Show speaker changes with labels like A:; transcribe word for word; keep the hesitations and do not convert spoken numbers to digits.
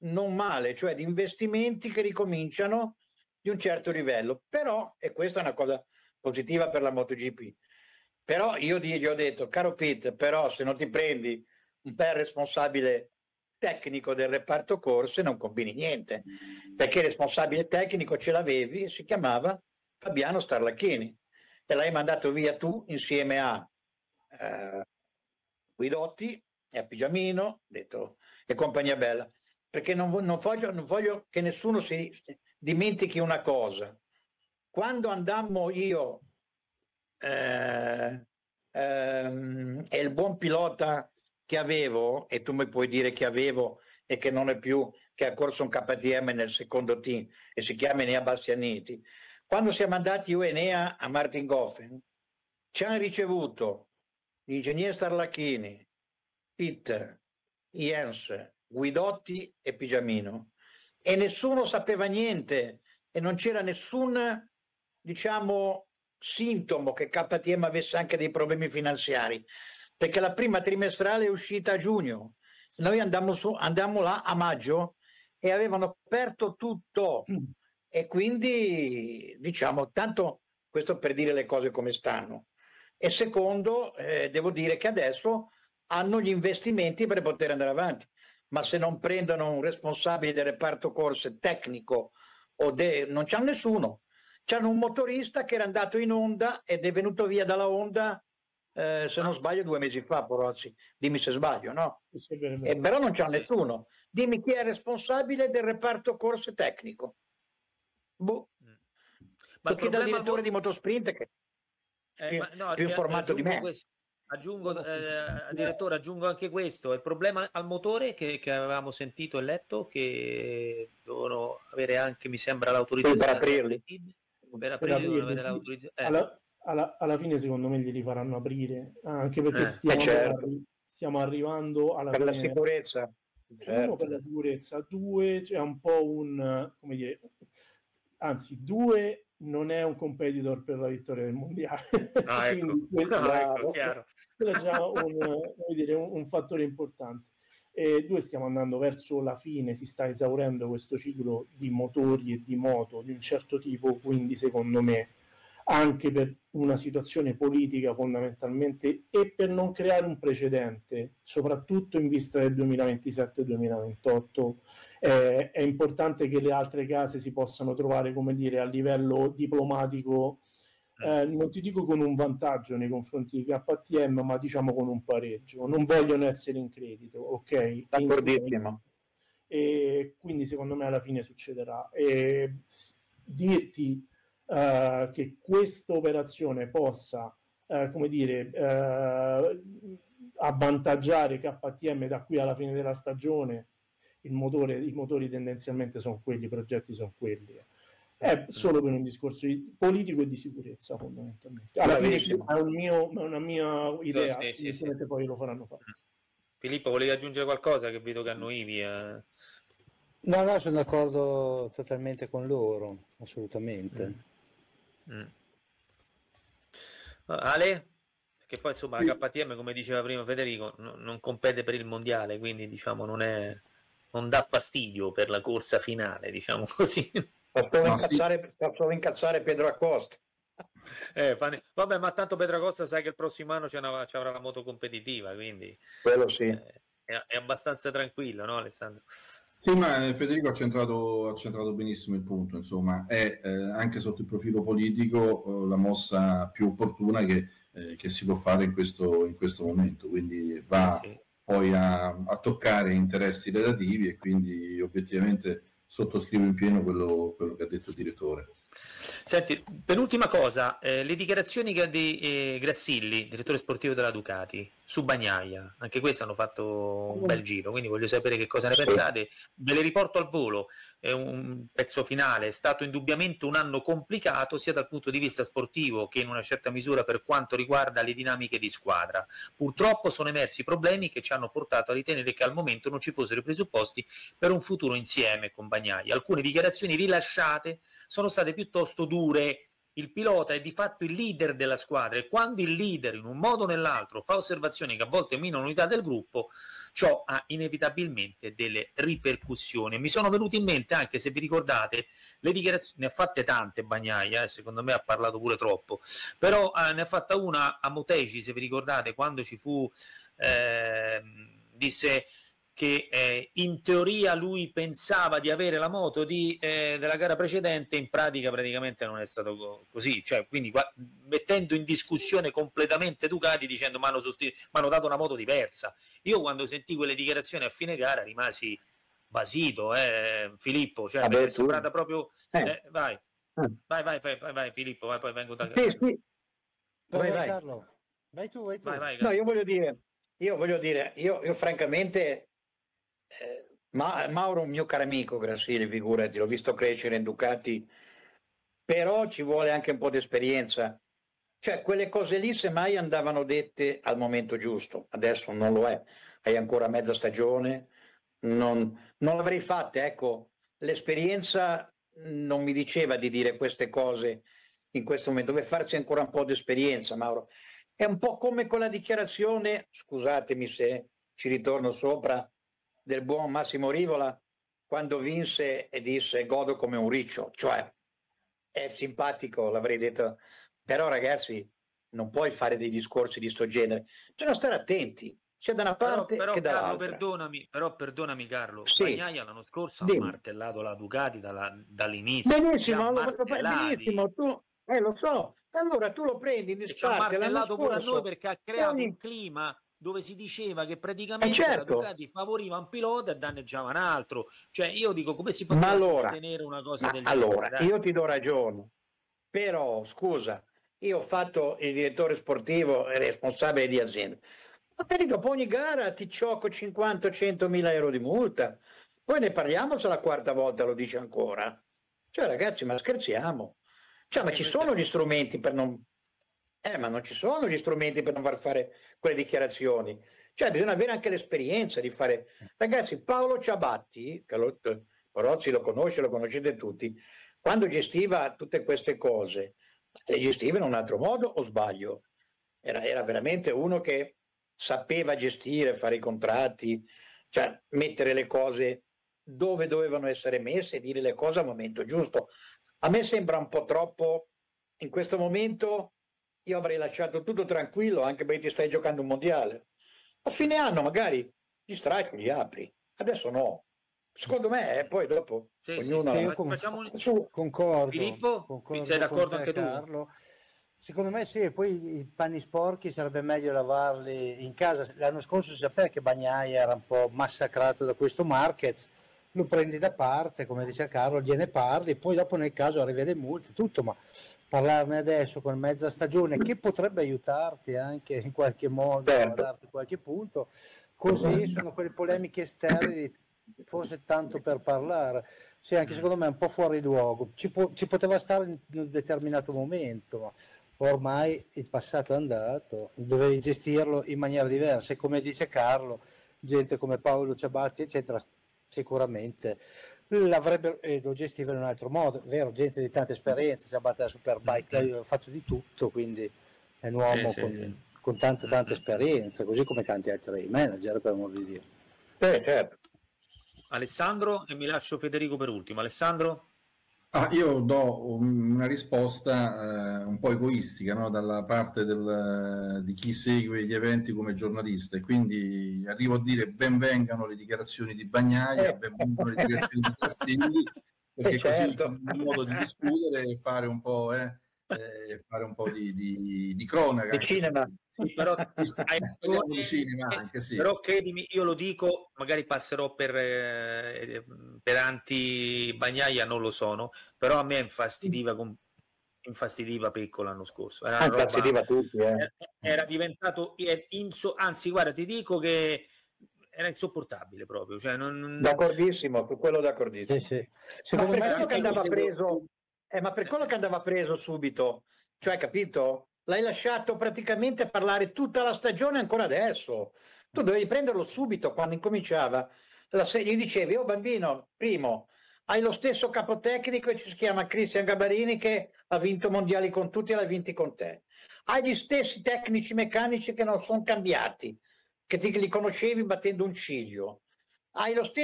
A: non male, cioè di investimenti che ricominciano di un certo livello. Però, e questa è una cosa positiva per la MotoGP, però io gli ho detto, caro Pete, però se non ti prendi un bel responsabile tecnico del reparto corse non combini niente, perché il responsabile tecnico ce l'avevi e si chiamava Fabiano Starlacchini e l'hai mandato via tu insieme a eh, Guidotti e a Pigiamino, detto, e compagnia bella, perché non, non, voglio, non voglio che nessuno si dimentichi una cosa. Quando andammo io eh, ehm, e il buon pilota che avevo, e tu mi puoi dire che avevo e che non è più, che ha corso un K T M nel secondo team e si chiama Enea Bastianiti, quando siamo andati io e Enea a Martingoffen ci hanno ricevuto l'ingegnere Starlacchini, Pitt, Jens, Guidotti e Pigiamino, e nessuno sapeva niente e non c'era nessun, diciamo, sintomo che K T M avesse anche dei problemi finanziari, perché la prima trimestrale è uscita a giugno, noi andammo, su, andammo là a maggio e avevano aperto tutto, mm. e quindi diciamo, tanto questo per dire le cose come stanno. E secondo, eh, devo dire che adesso hanno gli investimenti per poter andare avanti, ma se non prendono un responsabile del reparto corse tecnico o de... non c'hanno nessuno, c'hanno un motorista che era andato in Honda ed è venuto via dalla Honda, eh, se non sbaglio due mesi fa, Porozzi, dimmi se sbaglio, no? Eh, però non c'ha nessuno, dimmi chi è responsabile del reparto corse tecnico. Boh. Ma chi dal direttore mo... di Motosprint che
B: eh,
A: più,
B: ma no,
A: più informato di me.
B: Questo. Aggiungo, eh, direttore, aggiungo anche questo. Il problema al motore che, che avevamo sentito e letto che devono avere anche, mi sembra, l'autorizzazione
A: per aprirli.
B: Per aprirli,
C: per
B: devono avere
C: sì.
B: l'autorizzazione. Eh.
C: Alla, alla, alla fine, secondo me, li faranno aprire, anche perché
A: eh,
C: stiamo,
A: eh certo.
C: stiamo arrivando alla
A: per
C: fine.
A: la sicurezza.
C: Certo. Uno, per la sicurezza, due, c'è un po' un, come dire, anzi, due. Non è un competitor per la vittoria del mondiale.
B: Ah, ecco.
C: Quindi,
B: no, ecco, chiaro.
C: È già un, come dire, un, un fattore importante. E due, stiamo andando verso la fine, si sta esaurendo questo ciclo di motori e di moto di un certo tipo, quindi secondo me anche per una situazione politica fondamentalmente e per non creare un precedente, soprattutto in vista del duemilaventisette duemilaventotto, eh, è importante che le altre case si possano trovare, come dire, a livello diplomatico, eh, non ti dico con un vantaggio nei confronti di K T M, ma diciamo con un pareggio. Non vogliono essere in credito, ok?
A: D'accordissimo.
C: E quindi secondo me alla fine succederà. E dirti Uh, che questa operazione possa uh, come dire uh, avvantaggiare K T M da qui alla fine della stagione, il motore, i motori tendenzialmente sono quelli, i progetti sono quelli, è solo per un discorso di, politico e di sicurezza fondamentalmente. Alla Bravissimo. fine è, un mio, è una mia idea,
B: sì, sì, sì.
C: poi lo faranno fare.
B: Filippo, volevi aggiungere qualcosa che vedo che annoivi? Eh?
D: No, no, sono d'accordo totalmente con loro, assolutamente.
B: Mm. Mm. Ale? Perché poi insomma la K T M, come diceva prima Federico, no, non compete per il mondiale, quindi diciamo non è, non dà fastidio per la corsa finale, diciamo così.
A: Posso no, incazzare, sì. posso incazzare Pedro Acosta.
B: Eh, vabbè, ma tanto Pedro Acosta sai che il prossimo anno c'è una, c'è avrà la moto competitiva, quindi
A: quello sì.
B: eh, è, è abbastanza tranquillo, no Alessandro?
E: Sì, ma Federico ha centrato, ha centrato benissimo il punto, insomma, è eh, anche sotto il profilo politico eh, la mossa più opportuna che, eh, che si può fare in questo, in questo momento, quindi va sì. poi a, a toccare interessi relativi e quindi obiettivamente sottoscrivo in pieno quello, quello che ha detto il direttore.
B: Senti, penultima cosa, eh, le dichiarazioni di eh, Grassilli, direttore sportivo della Ducati, su Bagnaia, anche queste hanno fatto un bel giro, quindi voglio sapere che cosa ne pensate. Ve le riporto al volo, è un pezzo finale, è stato indubbiamente un anno complicato sia dal punto di vista sportivo che in una certa misura per quanto riguarda le dinamiche di squadra. Purtroppo sono emersi problemi che ci hanno portato a ritenere che al momento non ci fossero i presupposti per un futuro insieme con Bagnaia. Alcune dichiarazioni rilasciate sono state piuttosto dure il pilota è di fatto il leader della squadra, e quando il leader in un modo o nell'altro fa osservazioni che a volte minano l'unità del gruppo, ciò ha inevitabilmente delle ripercussioni. Mi sono venuti in mente, anche se vi ricordate, le dichiarazioni, ne ha fatte tante Bagnaia, eh, secondo me ha parlato pure troppo, però eh, ne ha fatta una a Motegi, se vi ricordate, quando ci fu, eh, disse che eh, in teoria lui pensava di avere la moto di, eh, della gara precedente, in pratica praticamente non è stato co- così, cioè, quindi qua, mettendo in discussione completamente Ducati, dicendo ma hanno, sostitu- hanno dato una moto diversa. Io quando sentì quelle dichiarazioni a fine gara rimasi basito, eh, Filippo, cioè mi è sembrata proprio eh. Eh, vai. Eh. vai vai vai vai vai Filippo, vai, poi vengo da
A: sì, sì.
D: vai, vai, vai Carlo, vai tu, vai tu.
B: Vai, vai,
A: no, io voglio dire io voglio dire io, io francamente Eh, ma Mauro è un mio caro amico, Grassilli, figurati, l'ho visto crescere in Ducati, però ci vuole anche un po' di esperienza, cioè quelle cose lì semmai andavano dette al momento giusto, adesso non lo è, hai ancora mezza stagione, non, non l'avrei fatta, ecco, l'esperienza non mi diceva di dire queste cose in questo momento, deve farsi ancora un po' di esperienza, Mauro, è un po' come con la dichiarazione, scusatemi se ci ritorno sopra, del buon Massimo Rivola quando vinse e disse godo come un riccio, cioè è simpatico, l'avrei detto, però ragazzi non puoi fare dei discorsi di sto genere, bisogna stare attenti sia da una parte
B: però, però,
A: che dall'altra.
B: Carlo, perdonami, però perdonami Carlo,
A: sì.
B: Bagnaia l'anno scorso
A: Dimmi.
B: ha martellato la Ducati dalla, dall'inizio.
A: Benissimo, lo, benissimo, tu eh, lo so, allora tu lo prendi in
B: disparte. Ci ha martellato pure a noi perché ha creato
A: ogni...
B: un clima dove si diceva che praticamente
A: eh certo.
B: la Ducati favoriva un pilota e danneggiava un altro, cioè io dico come si poteva
A: allora,
B: sostenere una cosa del
A: allora,
B: genere?
A: Io ti do ragione, però scusa, io ho fatto il direttore sportivo e responsabile di azienda, magari dopo ogni gara ti ciocco cinquanta cento mila euro di multa, poi ne parliamo se la quarta volta lo dice ancora, cioè ragazzi ma scherziamo, cioè ma ci sono gli strumenti per non Eh, ma non ci sono gli strumenti per non far fare quelle dichiarazioni. Cioè, bisogna avere anche l'esperienza di fare. Ragazzi, Paolo Ciabatti, che lo, Rozzi lo conosce, lo conoscete tutti, quando gestiva tutte queste cose, le gestiva in un altro modo o sbaglio? Era, era veramente uno che sapeva gestire, fare i contratti, cioè mettere le cose dove dovevano essere messe e dire le cose al momento giusto. A me sembra un po' troppo, in questo momento. Io avrei lasciato tutto tranquillo anche perché ti stai giocando un mondiale. A fine anno magari gli stracci li apri, adesso no. Secondo me, eh, poi dopo
B: sì,
A: ognuno...
B: sì,
D: io
B: sì.
D: con...
B: Facciamo un...
D: su... concordo.
B: Filippo,
D: concordo
B: sei d'accordo
D: te,
B: anche tu?
D: Carlo. Secondo me sì, poi i panni sporchi sarebbe meglio lavarli in casa. L'anno scorso si sapeva che Bagnaia era un po' massacrato da questo Marquez, lo prendi da parte, come dice Carlo, gliene parli, poi dopo nel caso arrivi le multe, tutto, ma parlarne adesso con mezza stagione che potrebbe aiutarti anche in qualche modo a darti qualche punto, così sono quelle polemiche sterili, forse tanto per parlare, sì, anche secondo me è un po' fuori luogo, ci, po- ci poteva stare in un determinato momento, ma ormai il passato è andato, dovevi gestirlo in maniera diversa e come dice Carlo, gente come Paolo Ciabatti eccetera sicuramente l'avrebbero eh, lo gestiva in un altro modo, vero, gente di tanta esperienza, Ciabatti alla Superbike, lei ha fatto di tutto, quindi è un uomo
B: sì,
D: con,
B: sì.
D: con tanta tanta esperienza, così come tanti altri manager, per amor di Dio.
A: Eh, certo.
B: Alessandro, e mi lascio Federico per ultimo. Alessandro?
E: Ah, io do una risposta eh, un po' egoistica, no? Dalla parte del, di chi segue gli eventi come giornalista, e quindi arrivo a dire benvengano le dichiarazioni di Bagnaia, benvengano le dichiarazioni di Castelli, perché
A: eh, certo.
E: così c'è un modo di discutere e fare un po', eh, eh, fare un po' di, di, di cronaca.
A: Di cinema.
B: Sì, però, hai
E: ragione, di cinema anche, sì.
B: Però credimi, io lo dico, magari passerò per, eh, per anti Bagnaia, non lo sono, però a me infastidiva, infastidiva Pecco l'anno scorso. Era,
A: ah,
B: roba,
A: infastidiva tutti, eh.
B: era, era diventato, inso, anzi guarda ti dico che era insopportabile proprio. Cioè, non...
A: D'accordissimo, su quello d'accordissimo.
D: Sì, sì.
A: Secondo
D: Secondo
A: ma per
D: me
A: quello che andava preso, eh, ma per quello che andava preso subito, cioè capito? L'hai lasciato praticamente parlare tutta la stagione ancora adesso. Tu dovevi prenderlo subito quando incominciava. La se- gli dicevi, oh bambino, primo, hai lo stesso capotecnico che si chiama Cristian Gabarini, che ha vinto mondiali con tutti e l'ha vinti con te. Hai gli stessi tecnici meccanici che non sono cambiati, che ti li conoscevi battendo un ciglio. Hai lo stesso